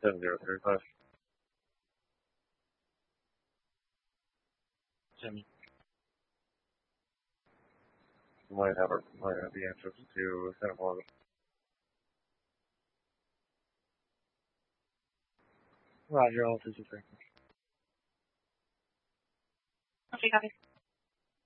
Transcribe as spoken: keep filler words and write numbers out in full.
seven zero three five. Jimmy. Might have, our, might have the answers to Santa Barbara. Roger, all two two three. Okay, copy.